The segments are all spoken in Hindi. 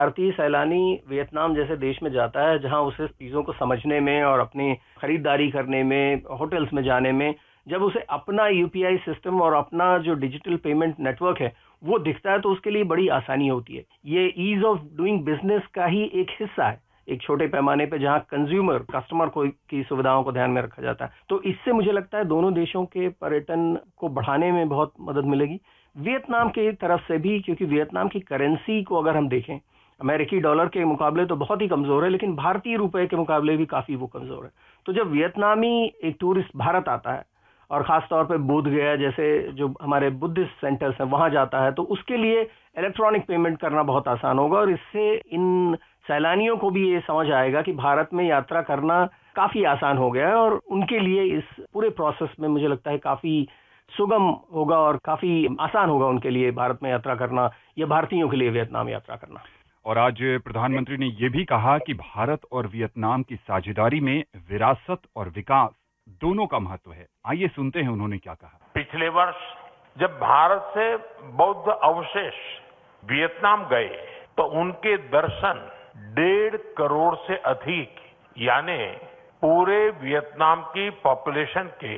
भारतीय सैलानी वियतनाम जैसे देश में जाता है जहां उसे चीजों को समझने में और अपनी खरीदारी करने में, होटल्स में जाने में, जब उसे अपना यूपीआई सिस्टम और अपना जो डिजिटल पेमेंट नेटवर्क है वो दिखता है तो उसके लिए बड़ी आसानी होती है। ये ईज ऑफ डूइंग बिजनेस का ही एक हिस्सा है, एक छोटे पैमाने पे जहां कस्टमर को की सुविधाओं को ध्यान में रखा जाता है। तो इससे मुझे लगता है दोनों देशों के पर्यटन को बढ़ाने में बहुत मदद मिलेगी। वियतनाम की तरफ से भी, क्योंकि वियतनाम की करेंसी को अगर हम देखें अमेरिकी डॉलर के मुकाबले तो बहुत ही कमजोर है, लेकिन भारतीय रुपए के मुकाबले भी काफी वो कमजोर है। तो जब वियतनामी एक टूरिस्ट भारत आता है और खास तौर पे बोध गया जैसे जो हमारे बुद्धिस्ट सेंटर्स हैं वहां जाता है, तो उसके लिए इलेक्ट्रॉनिक पेमेंट करना बहुत आसान होगा और इससे इन सैलानियों को भी ये समझ आएगा कि भारत में यात्रा करना काफी आसान हो गया है और उनके लिए इस पूरे प्रोसेस में मुझे लगता है काफी सुगम होगा और काफी आसान होगा उनके लिए भारत में यात्रा करना या भारतीयों के लिए वियतनाम यात्रा करना। और आज प्रधानमंत्री ने ये भी कहा कि भारत और वियतनाम की साझेदारी में विरासत और विकास दोनों का महत्व है। आइए सुनते हैं उन्होंने क्या कहा। पिछले वर्ष जब भारत से बौद्ध अवशेष वियतनाम गए तो उनके दर्शन 1.5 करोड़ से अधिक यानी पूरे वियतनाम की पॉपुलेशन के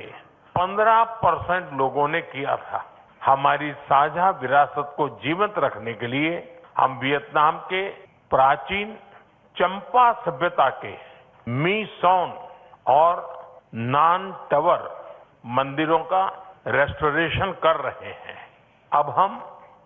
15% लोगों ने किया था। हमारी साझा विरासत को जीवंत रखने के लिए हम वियतनाम के प्राचीन चंपा सभ्यता के मी सॉन और नान टवर मंदिरों का रेस्टोरेशन कर रहे हैं। अब हम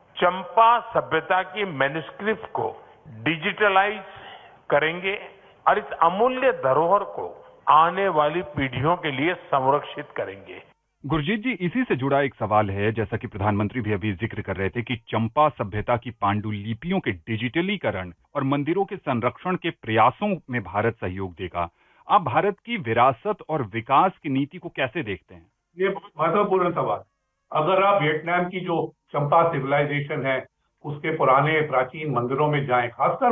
चंपा सभ्यता की मैन्युस्क्रिप्ट को डिजिटलाइज करेंगे और इस अमूल्य धरोहर को आने वाली पीढ़ियों के लिए संरक्षित करेंगे। गुरजीत जी, इसी से जुड़ा एक सवाल है, जैसा कि प्रधानमंत्री भी अभी जिक्र कर रहे थे कि चंपा सभ्यता की पांडुलिपियों के डिजिटलीकरण और मंदिरों के संरक्षण के प्रयासों में भारत सहयोग देगा। आप भारत की विरासत और विकास की नीति को कैसे देखते हैं? ये बहुत महत्वपूर्ण सवाल। अगर आप वियतनाम की जो चंपा सिविलाइजेशन है उसके पुराने प्राचीन मंदिरों में जाएं, खासकर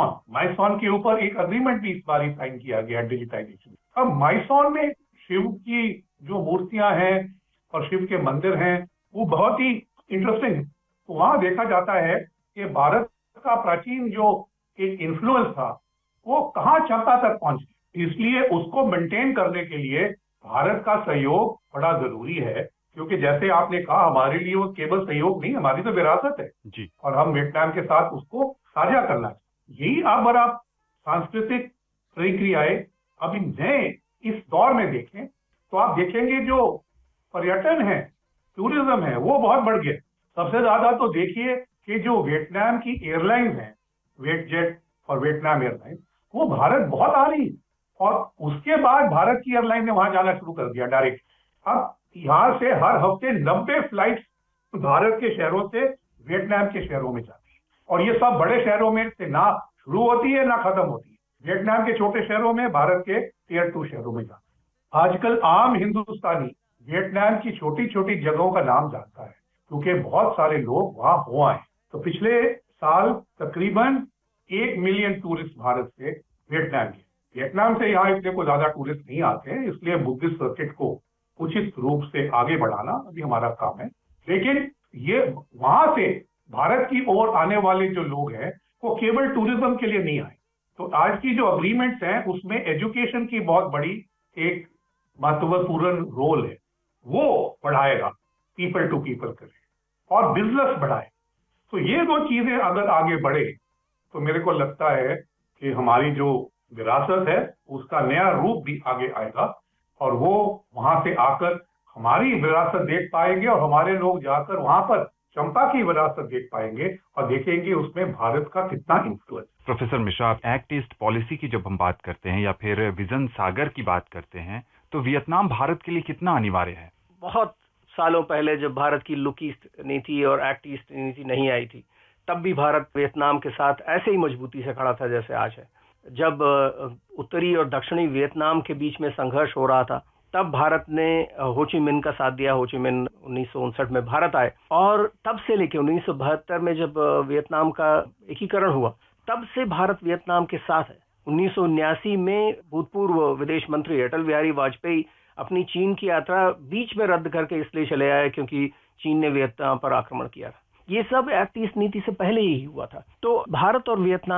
माइसॉन के ऊपर एक अग्रीमेंट भी इस बार ही साइन किया गया डिजिटाइजेशन। अब माइसॉन में शिव की जो मूर्तियां हैं और शिव के मंदिर हैं वो बहुत ही इंटरेस्टिंग है। तो वहां देखा जाता है कि भारत का प्राचीन जो एक इन्फ्लुएंस था वो कहाँ चंपा तक पहुंच गया। इसलिए उसको मेंटेन करने के लिए भारत का सहयोग बड़ा जरूरी है, क्योंकि जैसे आपने कहा हमारे लिए वो केवल सहयोग नहीं, हमारी तो विरासत है जी। और हम वियतनाम के साथ उसको साझा करना चाहिए। यही अगर आप सांस्कृतिक प्रक्रियाएं अभी नए इस दौर में देखें तो आप देखेंगे जो पर्यटन है, टूरिज्म है, वो बहुत बढ़ गया। सबसे ज्यादा तो देखिए कि जो वियतनाम की एयरलाइंस हैं, वियतजेट और वियतनाम एयरलाइंस, वो भारत बहुत आ रही और उसके बाद भारत की एयरलाइन ने वहां जाना शुरू कर दिया डायरेक्ट। अब यहां से हर हफ्ते 90 फ्लाइट भारत के शहरों से वियतनाम के शहरों में जाती है और ये सब बड़े शहरों में से ना शुरू होती है ना खत्म होती है। वियतनाम के छोटे शहरों में, भारत के टियर 2 शहरों में जाती है। आजकल आम हिंदुस्तानी वियतनाम की छोटी छोटी जगहों का नाम जानता है क्योंकि बहुत सारे लोग वहां हो आए। तो पिछले साल तकरीबन 1 मिलियन टूरिस्ट भारत से वियतनाम के। वियतनाम से यहाँ इतने को ज्यादा टूरिस्ट नहीं आते हैं, इसलिए बुद्धिस्ट सर्किट को उचित रूप से आगे बढ़ाना अभी हमारा काम है। लेकिन ये वहां से भारत की ओर आने वाले जो लोग हैं वो केवल टूरिज्म के लिए नहीं आए। तो आज की जो अग्रीमेंट्स हैं उसमें एजुकेशन की बहुत बड़ी एक महत्वपूर्ण रोल है, वो बढ़ाएगा, पीपल टू पीपल करे और बिजनेस बढ़ाए। तो ये दो चीजें अगर आगे बढ़े तो मेरे को लगता है कि हमारी जो विरासत है उसका नया रूप भी आगे आएगा और वो वहां से आकर हमारी विरासत देख पाएंगे और हमारे लोग जाकर वहां पर चंपा की विरासत देख पाएंगे और देखेंगे उसमें भारत का कितना influence. Professor Mishra, act east policy की जब हम बात करते हैं या फिर विजन सागर की बात करते हैं तो वियतनाम भारत के लिए कितना अनिवार्य है? बहुत सालों पहले जब भारत की लुक ईस्ट नीति और एक्ट ईस्ट नीति नहीं आई थी तब भी भारत वियतनाम के साथ ऐसे ही मजबूती से खड़ा था जैसे आज है। जब उत्तरी और दक्षिणी वियतनाम के बीच में संघर्ष हो रहा था तब भारत ने हो ची मिन्ह का साथ दिया। हो ची मिन्ह 1959 में भारत आए और तब से लेकर 1972 में जब वियतनाम का एकीकरण हुआ तब से भारत वियतनाम के साथ है। 1979 में भूतपूर्व विदेश मंत्री अटल बिहारी वाजपेयी अपनी चीन की यात्रा बीच में रद्द करके इसलिए चले आए क्योंकि चीन ने वियतनाम पर आक्रमण किया। ये सब एक्ट इस नीति से पहले ही हुआ था। तो भारत और वियतनाम